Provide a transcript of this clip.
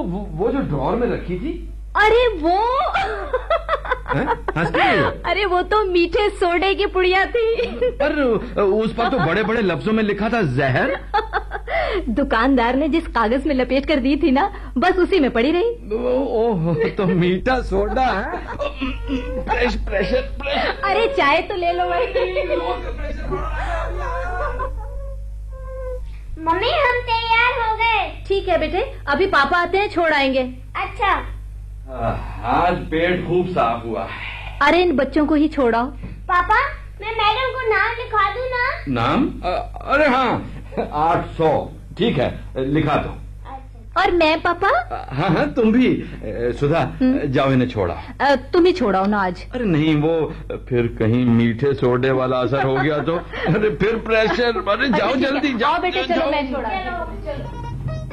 वो जो ड्रॉर में रखी थी। अरे वो अरे वो तो मीठे सोडे की पुड़िया थी। पर उस पर तो बड़े बड़े लफ्जों में लिखा था जहर। दुकानदार ने जिस कागज में लपेट कर दी थी ना, बस उसी में पड़ी रही। ओह, तो मीठा सोडा है। प्रेशर। अरे चाय तो ले लो भाई। मम्मी हम तैयार हो गए। ठीक है बेटे, अभी पापा आते हैं, छोड़ आएंगे। अच्छा। आज पेट खूब साफ हुआ है। अरे इन बच्चों को ही छोड़ाओ। पापा मैं मैडम को नाम लिखा दूं ना? नाम? अरे हाँ, 800। ठीक है, लिखा दो। और मैं पापा? हाँ तुम भी। सुधा जाओ इन्हें छोड़ा। तुम ही छोड़ाओ ना आज। अरे नहीं, वो फिर कहीं मीठे सोडे वाला असर हो गया तो। अरे फिर प्रेशर। अरे जाओ जल्दी जाओ बेटे, चलो मैं छोड़ा।